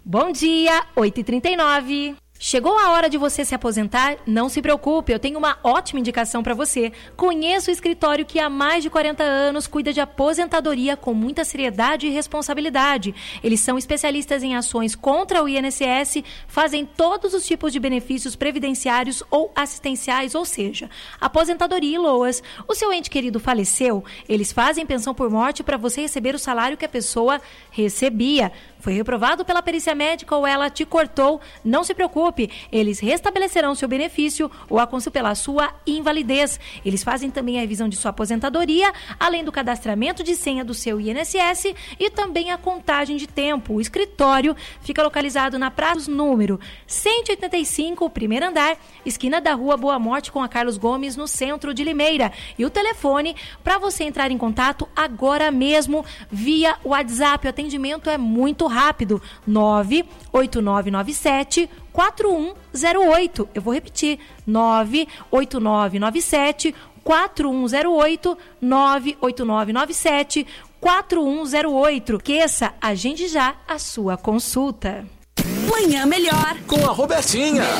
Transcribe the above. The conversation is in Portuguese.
Bom dia, 8h39. Chegou a hora de você se aposentar? Não se preocupe, eu tenho uma ótima indicação para você. Conheço o escritório que há mais de 40 anos cuida de aposentadoria com muita seriedade e responsabilidade. Eles são especialistas em ações contra o INSS, fazem todos os tipos de benefícios previdenciários ou assistenciais, ou seja, aposentadoria e LOAS. O seu ente querido faleceu? Eles fazem pensão por morte para você receber o salário que a pessoa recebia. Foi reprovado pela perícia médica ou ela te cortou? Não se preocupe, eles restabelecerão seu benefício ou a pela sua invalidez. Eles fazem também a revisão de sua aposentadoria, além do cadastramento de senha do seu INSS e também a contagem de tempo. O escritório fica localizado na Praça número 185, primeiro andar, esquina da Rua Boa Morte com a Carlos Gomes, no centro de Limeira. E o telefone para você entrar em contato agora mesmo via WhatsApp. O atendimento é muito rápido, 98997-4108. Eu vou repetir, 98997-4108, 98997-4108. Esqueça, agende já a sua consulta. Manhã Melhor com a Robertinha.